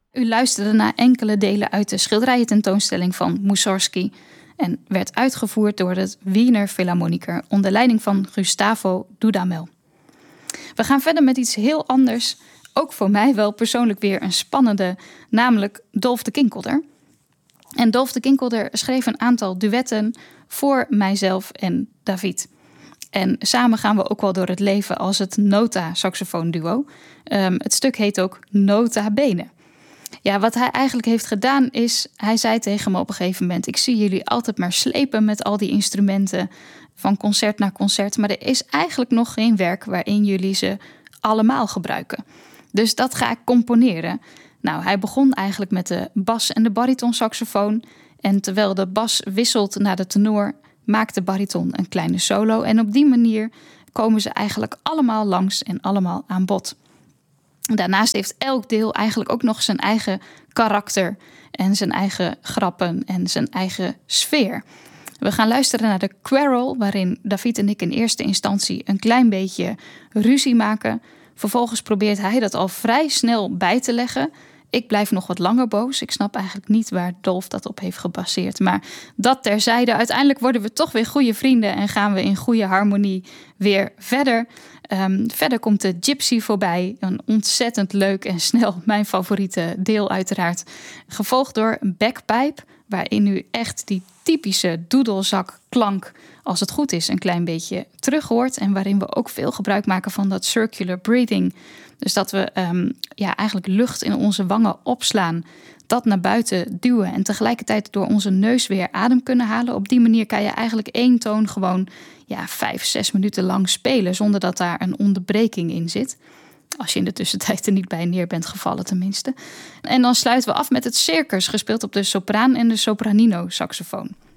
U luisterde naar enkele delen uit de schilderijen-tentoonstelling van Mussorgsky en werd uitgevoerd door het Wiener Philharmoniker onder leiding van Gustavo Dudamel. We gaan verder met iets heel anders, ook voor mij wel persoonlijk weer een spannende, namelijk Dolf de Kinkelder. En Dolf de Kinkelder schreef een aantal duetten voor mijzelf en David. En samen gaan we ook wel door het leven als het nota-saxofoonduo. Het stuk heet ook Nota Bene. Ja, wat hij eigenlijk heeft gedaan is, hij zei tegen me op een gegeven moment: ik zie jullie altijd maar slepen met al die instrumenten van concert naar concert, maar er is eigenlijk nog geen werk waarin jullie ze allemaal gebruiken. Dus dat ga ik componeren. Nou, hij begon eigenlijk met de bas en de baritonsaxofoon. En terwijl de bas wisselt naar de tenor, maakt de bariton een kleine solo. En op die manier komen ze eigenlijk allemaal langs en allemaal aan bod. Daarnaast heeft elk deel eigenlijk ook nog zijn eigen karakter en zijn eigen grappen en zijn eigen sfeer. We gaan luisteren naar de Quarrel, waarin David en ik in eerste instantie een klein beetje ruzie maken. Vervolgens probeert hij dat al vrij snel bij te leggen. Ik blijf nog wat langer boos. Ik snap eigenlijk niet waar Dolf dat op heeft gebaseerd. Maar dat terzijde. Uiteindelijk worden we toch weer goede vrienden en gaan we in goede harmonie weer verder. Verder komt de Gypsy voorbij. Een ontzettend leuk en snel mijn favoriete deel uiteraard. Gevolgd door een bagpipe, waarin u echt die typische doedelzakklank, als het goed is, een klein beetje terug hoort. En waarin we ook veel gebruik maken van dat circular breathing. Dus dat we eigenlijk lucht in onze wangen opslaan, dat naar buiten duwen en tegelijkertijd door onze neus weer adem kunnen halen. Op die manier kan je eigenlijk één toon gewoon 5-6 minuten lang spelen zonder dat daar een onderbreking in zit. Als je in de tussentijd er niet bij neer bent gevallen tenminste. En dan sluiten we af met het Circus, gespeeld op de sopraan en de sopranino saxofoon.